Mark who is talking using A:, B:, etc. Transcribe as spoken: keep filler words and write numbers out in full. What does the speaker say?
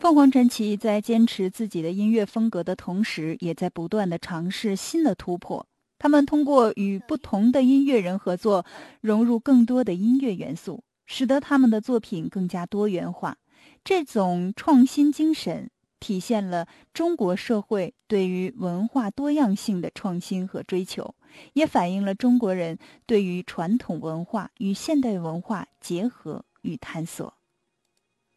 A: 凤凰传奇在坚持自己的音乐风格的同时，也在不断地尝试新的突破。他们通过与不同的音乐人合作，融入更多的音乐元素，使得他们的作品更加多元化。这种创新精神体现了中国社会对于文化多样性的创新和追求，也反映了中国人对于传统文化与现代文化结合与探索。